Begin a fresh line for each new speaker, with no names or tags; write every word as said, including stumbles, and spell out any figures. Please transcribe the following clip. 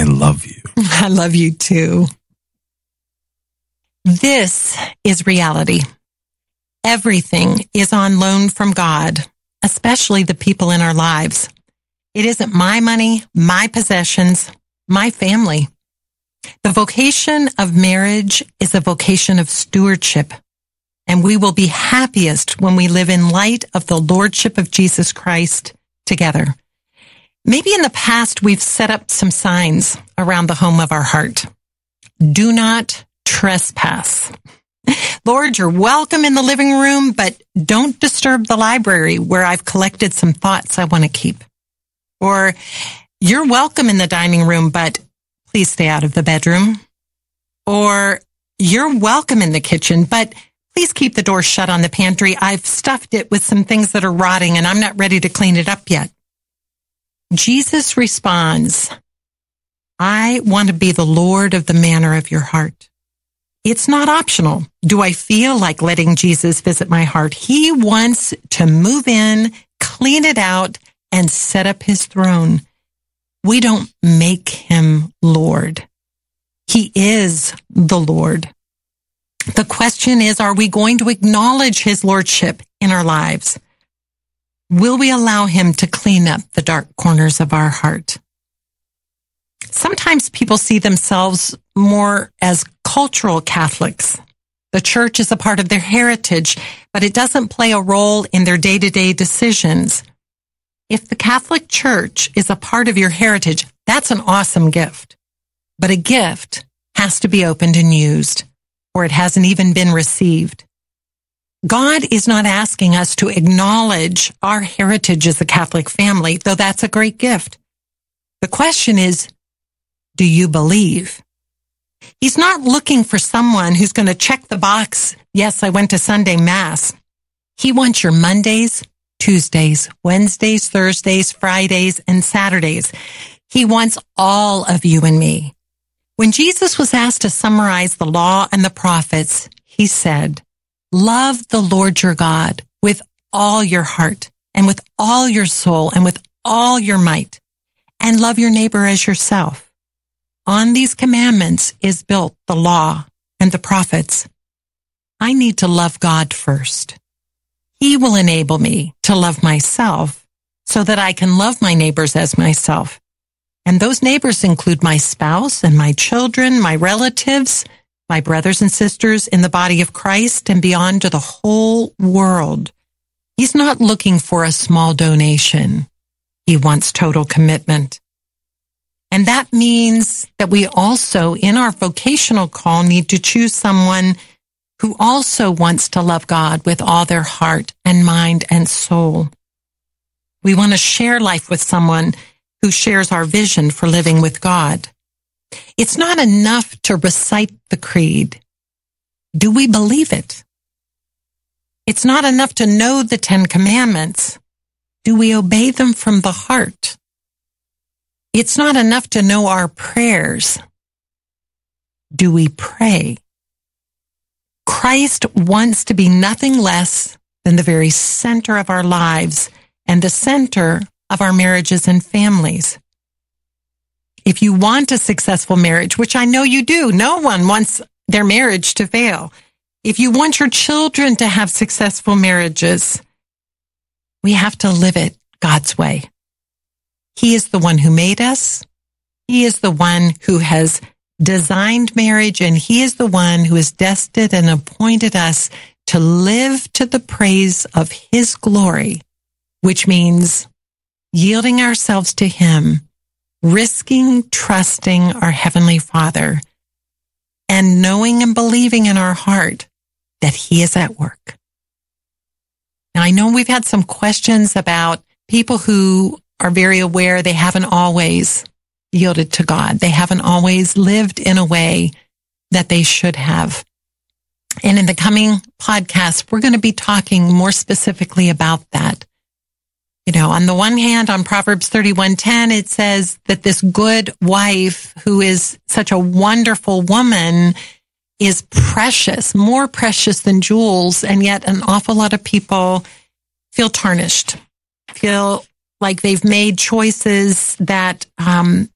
love you.
I love you too. This is reality. Everything is on loan from God, especially the people in our lives. It isn't my money, my possessions, my family. The vocation of marriage is a vocation of stewardship, and we will be happiest when we live in light of the Lordship of Jesus Christ together. Maybe in the past we've set up some signs around the home of our heart. Do not trespass. Lord, you're welcome in the living room, but don't disturb the library where I've collected some thoughts I want to keep. Or you're welcome in the dining room, but please stay out of the bedroom. Or you're welcome in the kitchen, but please keep the door shut on the pantry. I've stuffed it with some things that are rotting and I'm not ready to clean it up yet. Jesus responds, I want to be the Lord of the manner of your heart. It's not optional. Do I feel like letting Jesus visit my heart? He wants to move in, clean it out, and set up his throne. We don't make him Lord. He is the Lord. The question is, are we going to acknowledge his lordship in our lives? Will we allow him to clean up the dark corners of our heart? Sometimes people see themselves more as cultural Catholics. The church is a part of their heritage, but it doesn't play a role in their day-to-day decisions. If the Catholic Church is a part of your heritage, that's an awesome gift. But a gift has to be opened and used, or it hasn't even been received. God is not asking us to acknowledge our heritage as a Catholic family, though that's a great gift. The question is, do you believe? He's not looking for someone who's going to check the box, yes, I went to Sunday Mass. He wants your Mondays, Tuesdays, Wednesdays, Thursdays, Fridays, and Saturdays. He wants all of you and me. When Jesus was asked to summarize the law and the prophets, he said, love the Lord your God with all your heart and with all your soul and with all your might, and love your neighbor as yourself. On these commandments is built the law and the prophets. I need to love God first. He will enable me to love myself so that I can love my neighbors as myself. And those neighbors include my spouse and my children, my relatives, my brothers and sisters in the body of Christ, and beyond to the whole world. He's not looking for a small donation. He wants total commitment. And that means that we also, in our vocational call, need to choose someone who also wants to love God with all their heart and mind and soul. We want to share life with someone who shares our vision for living with God. It's not enough to recite the creed. Do we believe it? It's not enough to know the Ten Commandments. Do we obey them from the heart? It's not enough to know our prayers. Do we pray? Christ wants to be nothing less than the very center of our lives and the center of our marriages and families. If you want a successful marriage, which I know you do, no one wants their marriage to fail. If you want your children to have successful marriages, we have to live it God's way. He is the one who made us. He is the one who has designed marriage, and he is the one who has destined and appointed us to live to the praise of his glory, which means yielding ourselves to him, risking trusting our Heavenly Father, and knowing and believing in our heart that he is at work. Now, I know we've had some questions about people who are very aware they haven't always yielded to God. They haven't always lived in a way that they should have. And in the coming podcast, we're going to be talking more specifically about that. You know, on the one hand, on Proverbs thirty-one ten, it says that this good wife, who is such a wonderful woman, is precious, more precious than jewels. And yet an awful lot of people feel tarnished, feel like they've made choices that um,